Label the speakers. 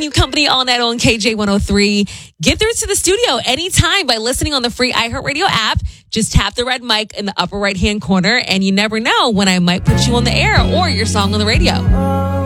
Speaker 1: Morning Company all night on KJ103. Get through to the studio anytime by listening on the free iHeartRadio app. Just tap the red mic in the upper right-hand corner, and you never know when I might put you on the air or your song on the radio.